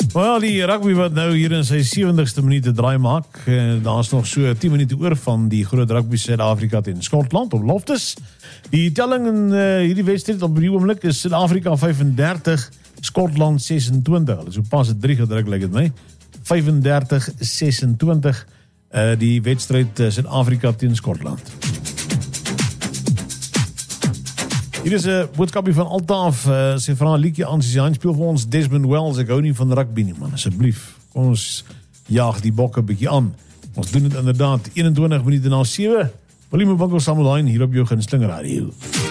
Wel, die rugby wat nou hier in sy 70ste minuut te draai maak, daar is nog so 10 minute oor van die groot rugby Suid-Afrika teen Skotland op Loftus. Die telling in hierdie wedstryd op die oomblik is Suid-Afrika 35, Skotland 26. Hulle so pas het 3 gedruk, lyk dit my. 35-26 die wedstryd Suid-Afrika teen Skotland. Hier is 'n boodskapie van Altaaf. Sy vra 'n liedjie aan, sy speel vir ons Desmond Wells. Ek hou nie van rugby nie, man. Asseblief, kom ons jaag die bokke 'n bietjie aan. Ons doen dit inderdaad 21 minute na 7. Willie Mbango Samuel hier op jou gunsteling radio.